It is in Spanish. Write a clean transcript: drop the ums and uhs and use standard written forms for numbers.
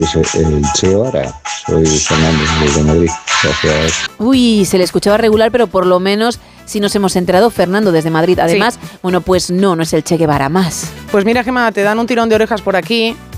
Pues el Che Guevara, soy Fernando desde Madrid. Gracias. Uy, se le escuchaba regular, pero por lo menos sí nos hemos enterado, Fernando desde Madrid. Además, bueno, pues no es el Che Guevara más. Pues mira, Gemma, te dan un tirón de orejas por aquí.